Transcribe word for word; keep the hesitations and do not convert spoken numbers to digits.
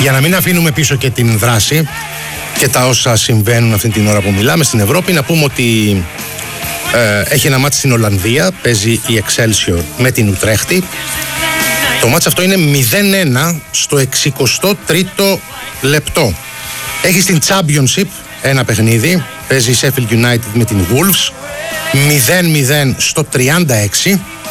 Για να μην αφήνουμε πίσω και την δράση και τα όσα συμβαίνουν αυτή την ώρα που μιλάμε στην Ευρώπη, να πούμε ότι ε, έχει ένα μάτς στην Ολλανδία, παίζει η Excelsior με την Ουτρέχτη. Το μάτς αυτό είναι μηδέν ένα στο εξηκοστό τρίτο λεπτό. Έχει στην Championship ένα παιχνίδι, παίζει η Sheffield United με την Wolves, μηδέν μηδέν στο τριάντα έξι.